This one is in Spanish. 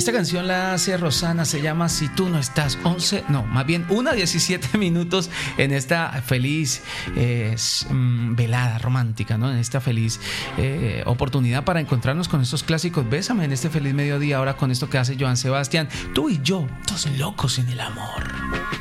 Esta canción la hace Rosana, se llama Si tú no estás. 1:17 en esta feliz velada romántica, ¿no? En esta feliz oportunidad para encontrarnos con estos clásicos. Bésame en este feliz mediodía ahora con esto que hace Joan Sebastián. Tú y yo, dos locos en el amor.